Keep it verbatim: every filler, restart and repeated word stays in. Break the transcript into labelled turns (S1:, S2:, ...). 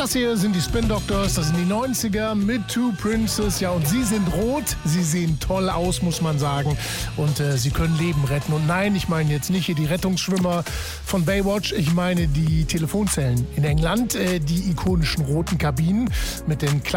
S1: Das hier sind die Spin Doctors, das sind die neunziger mit Two Princes. Ja, und sie sind rot, sie sehen toll aus, muss man sagen. Und äh, sie können Leben retten. Und nein, ich meine jetzt nicht hier die Rettungsschwimmer von Baywatch, ich meine die Telefonzellen in England, äh, die ikonischen roten Kabinen mit den